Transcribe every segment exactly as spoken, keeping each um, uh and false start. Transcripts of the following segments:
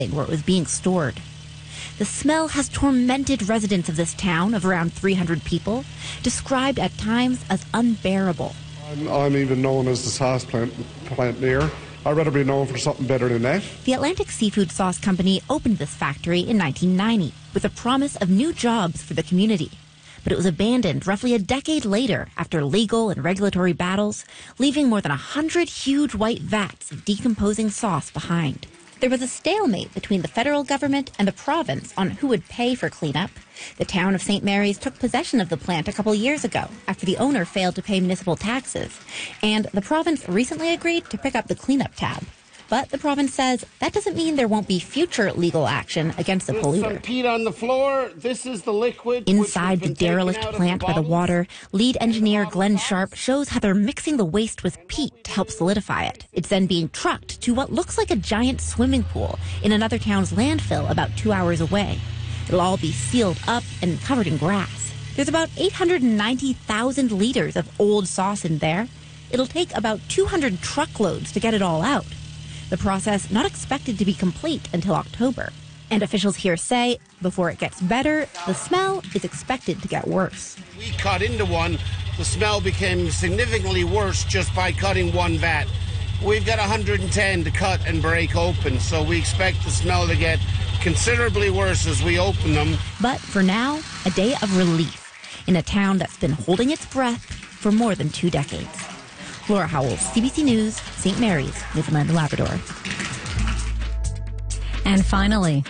where it was being stored. The smell has tormented residents of this town of around three hundred people, described at times as unbearable. I'm, I'm even known as the sauce plant, plant near. I'd rather be known for something better than that. The Atlantic Seafood Sauce Company opened this factory in nineteen ninety with a promise of new jobs for the community. But it was abandoned roughly a decade later after legal and regulatory battles, leaving more than one hundred huge white vats of decomposing sauce behind. There was a stalemate between the federal government and the province on who would pay for cleanup. The town of Saint Mary's took possession of the plant a couple years ago after the owner failed to pay municipal taxes. And the province recently agreed to pick up the cleanup tab. But the province says that doesn't mean there won't be future legal action against the polluter. Some peat on the floor. This is the liquid. Inside the derelict plant by the water, lead engineer Glenn Sharp shows how they're mixing the waste with peat to help solidify it. It's then being trucked to what looks like a giant swimming pool in another town's landfill about two hours away. It'll all be sealed up and covered in grass. There's about eight hundred ninety thousand liters of old sauce in there. It'll take about two hundred truckloads to get it all out. The process not expected to be complete until October. And officials here say, before it gets better, the smell is expected to get worse. We cut into one. The smell became significantly worse just by cutting one vat. We've got one hundred ten to cut and break open, so we expect the smell to get considerably worse as we open them. But for now, a day of relief in a town that's been holding its breath for more than two decades. Laura Howell, C B C News, Saint Mary's, Newfoundland and Labrador. And finally,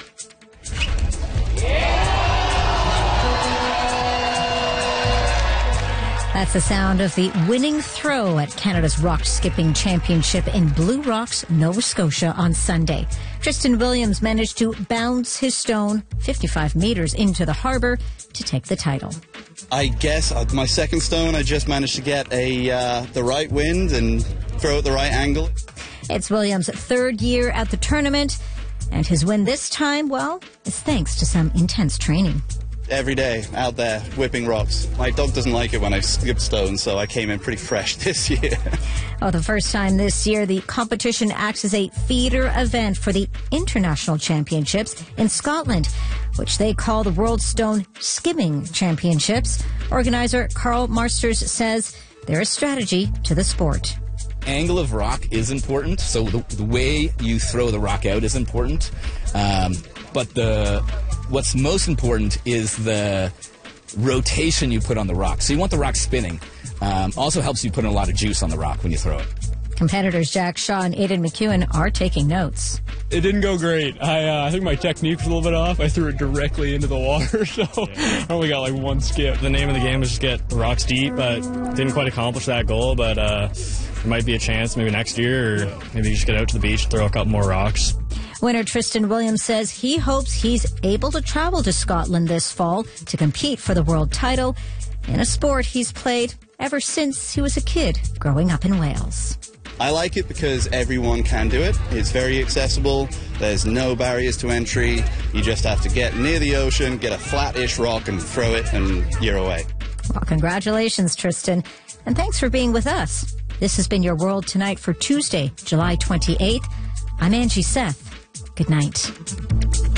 that's the sound of the winning throw at Canada's Rock Skipping Championship in Blue Rocks, Nova Scotia on Sunday. Tristan Williams managed to bounce his stone fifty-five meters into the harbor to take the title. I guess uh, my second stone, I just managed to get a uh, the right wind and throw at the right angle. It's Williams' third year at the tournament, and his win this time, well, is thanks to some intense training. Every day out there whipping rocks. My dog doesn't like it when I skip stones, so I came in pretty fresh this year. Oh, the first time this year, the competition acts as a feeder event for the International Championships in Scotland, which they call the World Stone Skimming Championships. Organizer Carl Marsters says there is strategy to the sport. Angle of rock is important, so the, the way you throw the rock out is important. Um, but the what's most important is the rotation you put on the rock. So you want the rock spinning. Um, also helps you put in a lot of juice on the rock when you throw it. Competitors Jack Shaw and Aidan McEwen are taking notes. It didn't go great. I uh, I think my technique was a little bit off. I threw it directly into the water, so I only got like one skip. The name of the game is just get the rocks deep, but didn't quite accomplish that goal. But uh, there might be a chance maybe next year, or maybe just get out to the beach and throw a couple more rocks. Winner Tristan Williams says he hopes he's able to travel to Scotland this fall to compete for the world title in a sport he's played ever since he was a kid growing up in Wales. I like it because everyone can do it. It's very accessible. There's no barriers to entry. You just have to get near the ocean, get a flat-ish rock and throw it, and you're away. Well, congratulations, Tristan. And thanks for being with us. This has been your World Tonight for Tuesday, July twenty-eighth. I'm Angie Seth. Good night.